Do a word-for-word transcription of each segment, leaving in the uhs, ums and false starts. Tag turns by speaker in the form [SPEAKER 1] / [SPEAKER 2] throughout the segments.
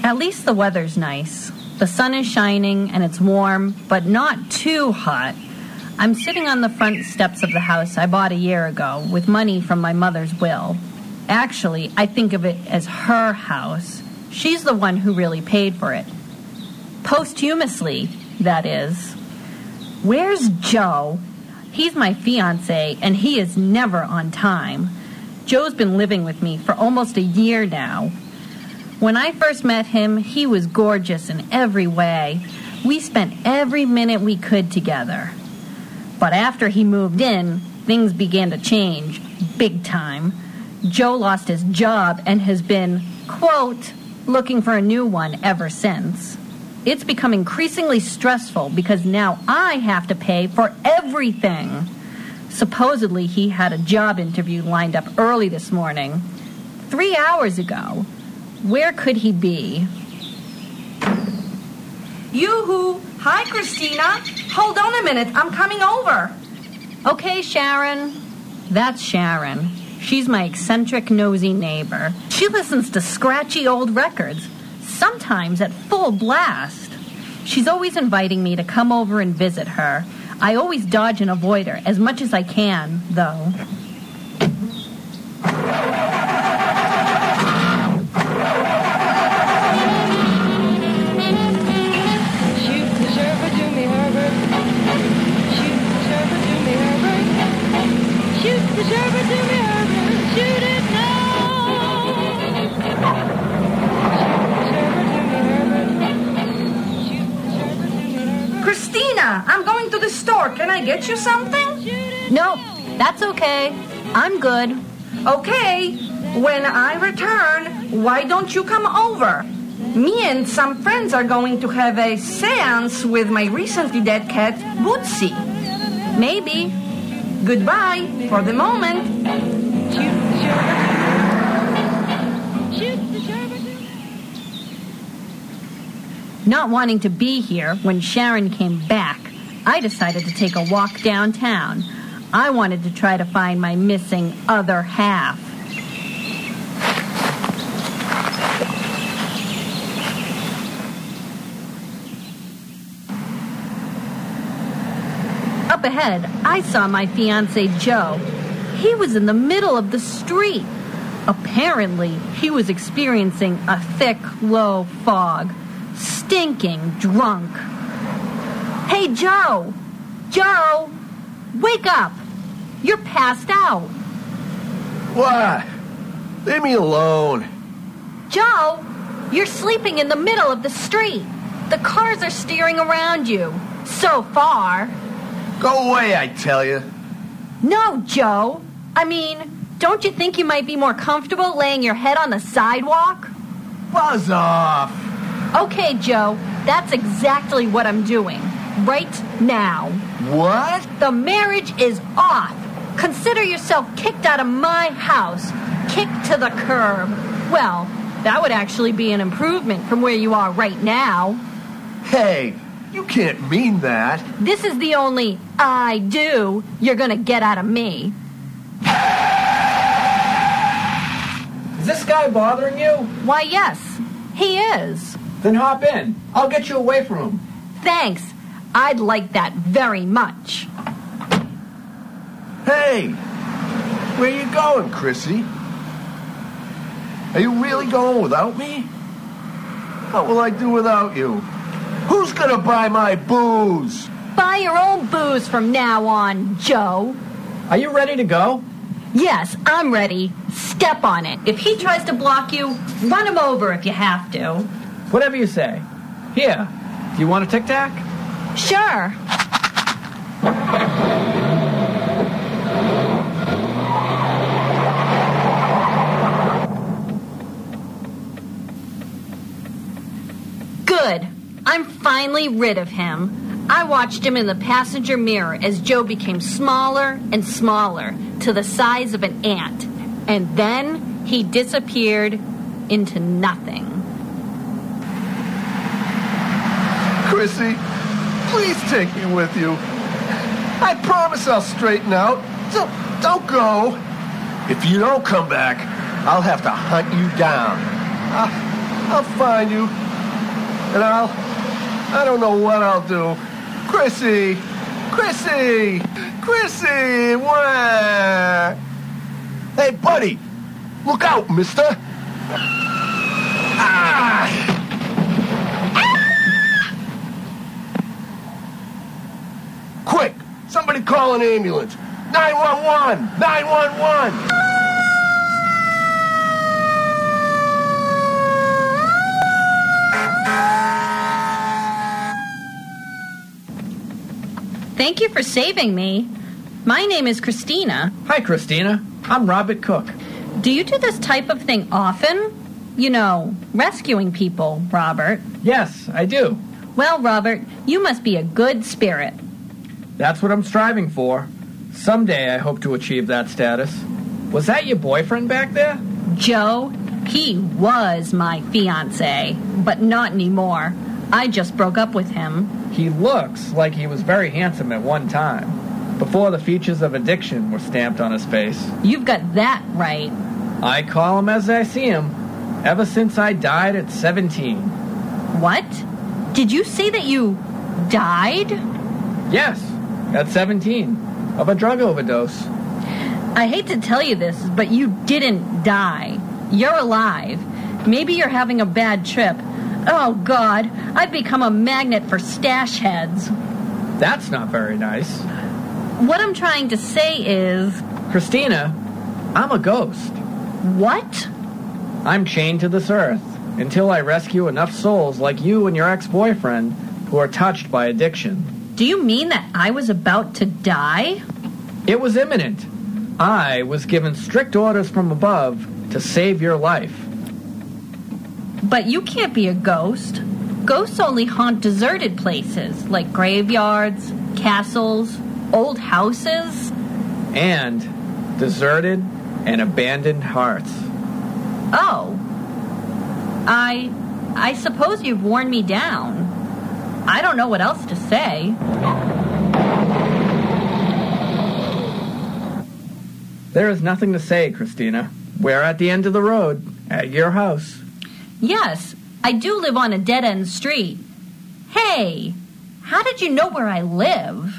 [SPEAKER 1] At least the weather's nice. The sun is shining and it's warm, but not too hot. I'm sitting on the front steps of the house I bought a year ago with money from my mother's will. Actually, I think of it as her house. She's the one who really paid for it. Posthumously, that is. Where's Joe? He's my fiancé, and he is never on time. Joe's been living with me for almost a year now. When I first met him, he was gorgeous in every way. We spent every minute we could together. But after he moved in, things began to change, big time. Joe lost his job and has been, quote, looking for a new one ever since. It's become increasingly stressful because now I have to pay for everything. Supposedly he had a job interview lined up early this morning. Three hours ago. Where could he be?
[SPEAKER 2] Yoo-hoo! Hi, Christina! Hold on a minute, I'm coming over.
[SPEAKER 1] Okay, Sharon. That's Sharon. She's my eccentric, nosy neighbor. She listens to scratchy old records, sometimes at full blast. She's always inviting me to come over and visit her. I always dodge and avoid her as much as I can, though.
[SPEAKER 2] Christina, I'm going to the store. Can I get you something?
[SPEAKER 1] No, that's okay. I'm good.
[SPEAKER 2] Okay. When I return, why don't you come over? Me and some friends are going to have a seance with my recently dead cat, Bootsy.
[SPEAKER 1] Maybe.
[SPEAKER 2] Goodbye for the moment.
[SPEAKER 1] Not wanting to be here when Sharon came back, I decided to take a walk downtown. I wanted to try to find my missing other half. Up ahead, I saw my fiancé Joe. He was in the middle of the street. Apparently, he was experiencing a thick, low fog. Stinking drunk. Hey, Joe! Joe! Wake up! You're passed out.
[SPEAKER 3] What? Leave me alone.
[SPEAKER 1] Joe, you're sleeping in the middle of the street. The cars are steering around you. So far.
[SPEAKER 3] Go away, I tell you.
[SPEAKER 1] No, Joe. I mean, don't you think you might be more comfortable laying your head on the sidewalk?
[SPEAKER 3] Buzz off.
[SPEAKER 1] Okay, Joe, that's exactly what I'm doing. Right now.
[SPEAKER 3] What?
[SPEAKER 1] The marriage is off. Consider yourself kicked out of my house. Kicked to the curb. Well, that would actually be an improvement from where you are right now.
[SPEAKER 3] Hey, you can't mean that.
[SPEAKER 1] This is the only I do you're gonna get out of me.
[SPEAKER 4] Is this guy bothering you?
[SPEAKER 1] Why, yes, he is.
[SPEAKER 4] Then hop in. I'll get you away from him.
[SPEAKER 1] Thanks. I'd like that very much.
[SPEAKER 3] Hey, where you going, Chrissy? Are you really going without me? What will I do without you? Who's gonna buy my booze?
[SPEAKER 1] Buy your own booze from now on, Joe.
[SPEAKER 4] Are you ready to go?
[SPEAKER 1] Yes, I'm ready. Step on it. If he tries to block you, run him over if you have to.
[SPEAKER 4] Whatever you say. Here, do you want a tic-tac?
[SPEAKER 1] Sure. Good. I'm finally rid of him. I watched him in the passenger mirror as Joe became smaller and smaller to the size of an ant. And then he disappeared into nothing.
[SPEAKER 3] Chrissy, please take me with you. I promise I'll straighten out. So don't go. If you don't come back, I'll have to hunt you down. Uh, I'll find you. And I'll... I don't know what I'll do. Chrissy! Chrissy! Chrissy! Wah! Hey, buddy! Look out, mister! Ah! Ah! Quick! Somebody call an ambulance! nine one one! nine one one!
[SPEAKER 1] Thank you for saving me. My name is Christina.
[SPEAKER 4] Hi, Christina. I'm Robert Cook.
[SPEAKER 1] Do you do this type of thing often? You know, rescuing people, Robert.
[SPEAKER 4] Yes, I do.
[SPEAKER 1] Well, Robert, you must be a good spirit.
[SPEAKER 4] That's what I'm striving for. Someday I hope to achieve that status. Was that your boyfriend back there?
[SPEAKER 1] Joe, he was my fiancé, but not anymore. I just broke up with him.
[SPEAKER 4] He looks like he was very handsome at one time, before the features of addiction were stamped on his face.
[SPEAKER 1] You've got that right.
[SPEAKER 4] I call him as I see him, ever since I died at seventeen.
[SPEAKER 1] What? Did you say that you died?
[SPEAKER 4] Yes, at seventeen, of a drug overdose.
[SPEAKER 1] I hate to tell you this, but you didn't die. You're alive. Maybe you're having a bad trip. Oh, God, I've become a magnet for stash heads.
[SPEAKER 4] That's not very nice.
[SPEAKER 1] What I'm trying to say is...
[SPEAKER 4] Christina, I'm a ghost.
[SPEAKER 1] What?
[SPEAKER 4] I'm chained to this earth until I rescue enough souls like you and your ex-boyfriend who are touched by addiction.
[SPEAKER 1] Do you mean that I was about to die?
[SPEAKER 4] It was imminent. I was given strict orders from above to save your life.
[SPEAKER 1] But you can't be a ghost. Ghosts only haunt deserted places, like graveyards, castles, old houses.
[SPEAKER 4] And deserted and abandoned hearts.
[SPEAKER 1] Oh. I... I suppose you've worn me down. I don't know what else to say.
[SPEAKER 4] There is nothing to say, Christina. We're at the end of the road, at your house.
[SPEAKER 1] Yes, I do live on a dead-end street. Hey, how did you know where I live?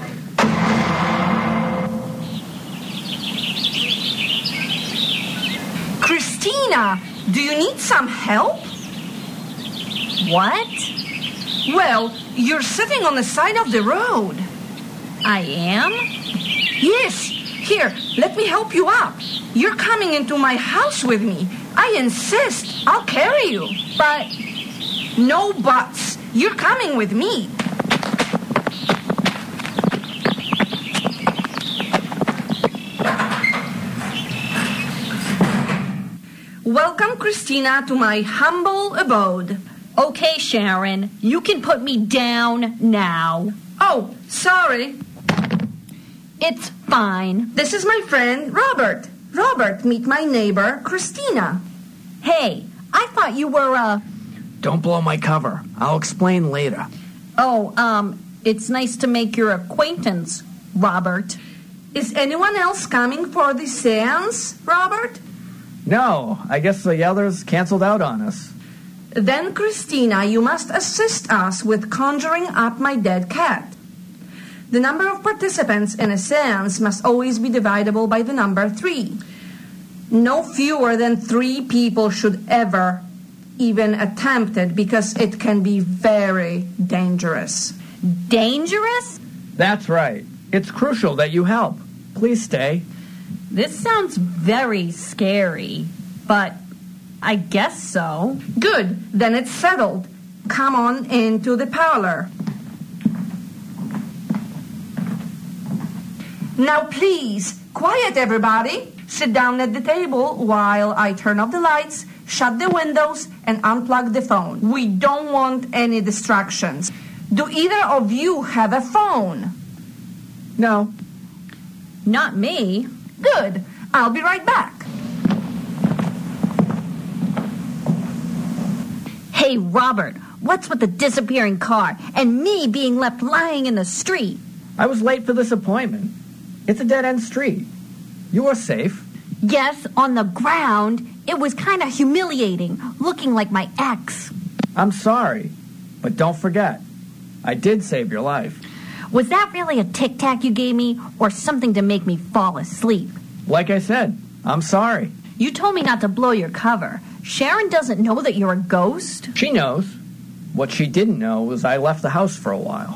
[SPEAKER 2] Christina, do you need some help?
[SPEAKER 1] What?
[SPEAKER 2] Well, you're sitting on the side of the road.
[SPEAKER 1] I am?
[SPEAKER 2] Yes. Here, let me help you up. You're coming into my house with me. I insist. I'll carry you.
[SPEAKER 1] But...
[SPEAKER 2] No buts. You're coming with me. Welcome, Christina, to my humble abode.
[SPEAKER 1] Okay, Sharon, you can put me down now.
[SPEAKER 2] Oh, sorry.
[SPEAKER 1] It's fine.
[SPEAKER 2] This is my friend, Robert. Robert, meet my neighbor, Christina.
[SPEAKER 1] Hey, I thought you were, uh...
[SPEAKER 4] Don't blow my cover. I'll explain later.
[SPEAKER 1] Oh, um, it's nice to make your acquaintance, Robert.
[SPEAKER 2] Is anyone else coming for the seance, Robert?
[SPEAKER 4] No, I guess the others canceled out on us.
[SPEAKER 2] Then, Christina, you must assist us with conjuring up my dead cat. The number of participants in a seance must always be divisible by the number three. No fewer than three people should ever even attempt it because it can be very dangerous.
[SPEAKER 1] Dangerous?
[SPEAKER 4] That's right. It's crucial that you help. Please stay.
[SPEAKER 1] This sounds very scary, but I guess so.
[SPEAKER 2] Good. Then it's settled. Come on into the parlor. Now, please, quiet, everybody. Sit down at the table while I turn off the lights, shut the windows, and unplug the phone. We don't want any distractions. Do either of you have a phone?
[SPEAKER 4] No.
[SPEAKER 1] Not me.
[SPEAKER 2] Good. I'll be right back.
[SPEAKER 1] Hey, Robert, what's with the disappearing car and me being left lying in the street?
[SPEAKER 4] I was late for this appointment. It's a dead-end street. You are safe.
[SPEAKER 1] Yes, on the ground, It was kind of humiliating, looking like my ex.
[SPEAKER 4] I'm sorry, but don't forget, I did save your life.
[SPEAKER 1] Was that really a Tic Tac you gave me, or something to make me fall asleep?
[SPEAKER 4] Like I said, I'm sorry.
[SPEAKER 1] You told me not to blow your cover. Sharon doesn't know that you're a ghost?
[SPEAKER 4] She knows. What she didn't know was I left the house for a while.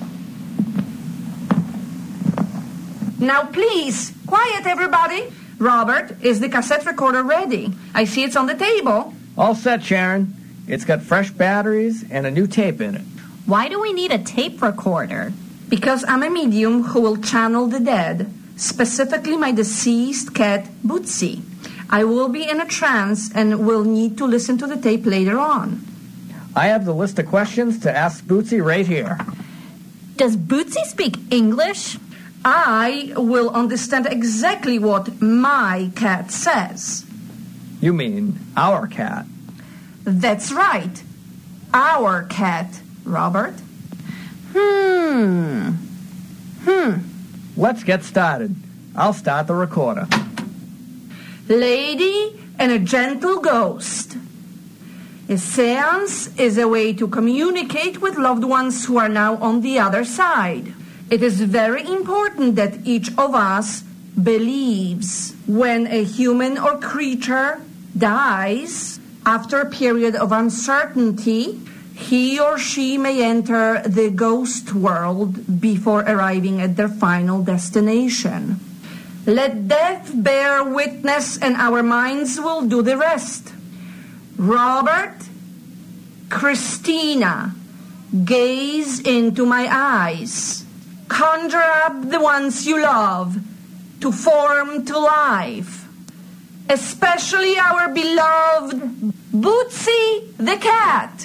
[SPEAKER 2] Now please, quiet everybody. Robert, is the cassette recorder ready? I see it's on the table.
[SPEAKER 4] All set, Sharon. It's got fresh batteries and a new tape in it.
[SPEAKER 1] Why do we need a tape recorder?
[SPEAKER 2] Because I'm a medium who will channel the dead, specifically my deceased cat, Bootsy. I will be in a trance and will need to listen to the tape later on.
[SPEAKER 4] I have the list of questions to ask Bootsy right here.
[SPEAKER 1] Does Bootsy speak English?
[SPEAKER 2] I will understand exactly what my cat says.
[SPEAKER 4] You mean our cat?
[SPEAKER 2] That's right. Our cat, Robert.
[SPEAKER 1] Hmm. Hmm.
[SPEAKER 4] Let's get started. I'll start the recorder.
[SPEAKER 2] Lady and a gentle ghost. A seance is a way to communicate with loved ones who are now on the other side. It is very important that each of us believes when a human or creature dies after a period of uncertainty, he or she may enter the ghost world before arriving at their final destination. Let death bear witness and our minds will do the rest. Robert, Christina, gaze into my eyes. Conjure up the ones you love to form to life. Especially our beloved Bootsy the cat.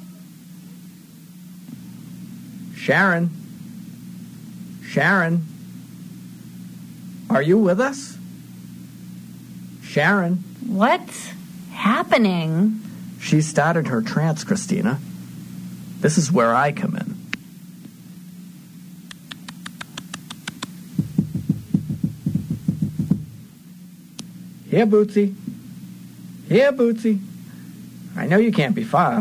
[SPEAKER 4] Sharon? Sharon? Are you with us? Sharon?
[SPEAKER 1] What's happening?
[SPEAKER 4] She started her trance, Christina. This is where I come in. Here, Bootsy. Here, Bootsy. I know you can't be far.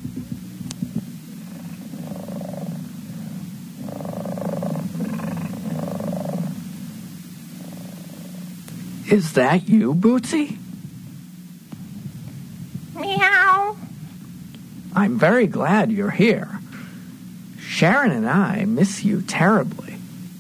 [SPEAKER 4] Is that you, Bootsy?
[SPEAKER 5] Meow.
[SPEAKER 4] I'm very glad you're here. Sharon and I miss you terribly.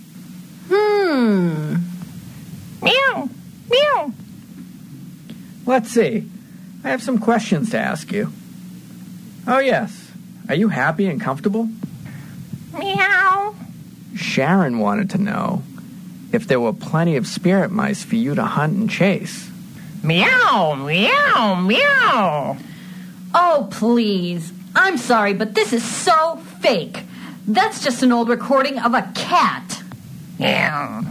[SPEAKER 1] Hmm.
[SPEAKER 5] Meow. Meow.
[SPEAKER 4] Let's see. I have some questions to ask you. Oh, yes. Are you happy and comfortable?
[SPEAKER 5] Meow.
[SPEAKER 4] Sharon wanted to know if there were plenty of spirit mice for you to hunt and chase.
[SPEAKER 5] Meow. Meow. Meow.
[SPEAKER 1] Oh, please. I'm sorry, but this is so fake. That's just an old recording of a cat.
[SPEAKER 5] Meow.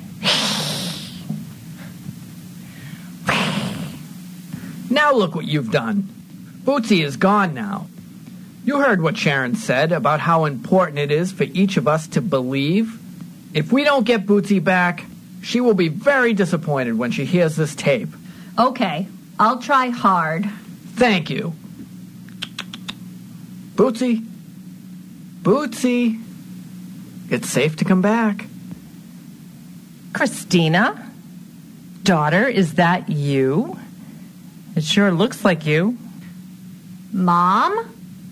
[SPEAKER 4] Now look what you've done. Bootsy is gone now. You heard what Sharon said about how important it is for each of us to believe. If we don't get Bootsy back, she will be very disappointed when she hears this tape.
[SPEAKER 1] Okay, I'll try hard.
[SPEAKER 4] Thank you. Bootsy. Bootsy. It's safe to come back.
[SPEAKER 5] Christina? Daughter, is that you? It sure looks like you.
[SPEAKER 1] Mom?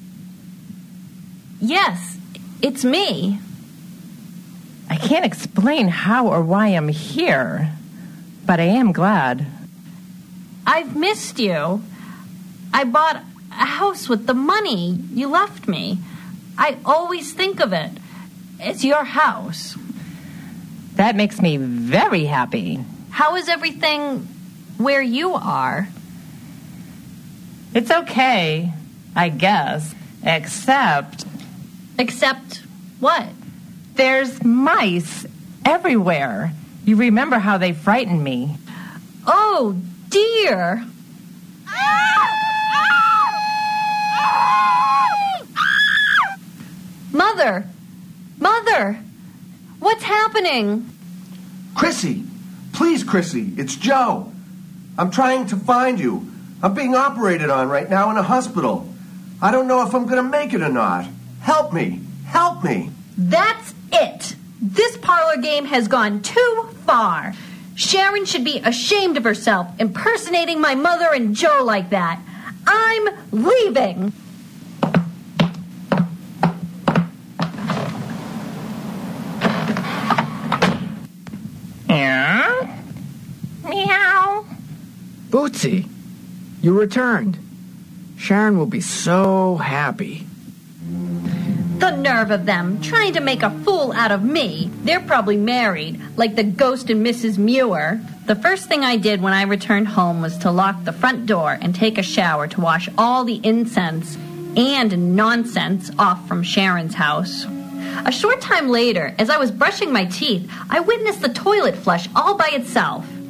[SPEAKER 1] Yes, it's me.
[SPEAKER 5] I can't explain how or why I'm here, but I am glad.
[SPEAKER 1] I've missed you. I bought a house with the money you left me. I always think of it. It's your house.
[SPEAKER 5] That makes me very happy.
[SPEAKER 1] How is everything where you are?
[SPEAKER 5] It's okay, I guess, except
[SPEAKER 1] Except what?
[SPEAKER 5] there's mice everywhere. You remember how they frightened me.
[SPEAKER 1] Oh, dear. Mother! Mother! What's happening?
[SPEAKER 3] Chrissy! Please, Chrissy, it's Joe. I'm trying to find you. I'm being operated on right now in a hospital. I don't know if I'm going to make it or not. Help me. Help me.
[SPEAKER 1] That's it. This parlor game has gone too far. Sharon should be ashamed of herself impersonating my mother and Joe like that. I'm leaving.
[SPEAKER 5] Yeah? Meow.
[SPEAKER 4] Bootsy, you returned. Sharon will be so happy.
[SPEAKER 1] The nerve of them, trying to make a fool out of me. They're probably married, like the ghost and Missus Muir. The first thing I did when I returned home was to lock the front door and take a shower to wash all the incense and nonsense off from Sharon's house. A short time later, as I was brushing my teeth, I witnessed the toilet flush all by itself.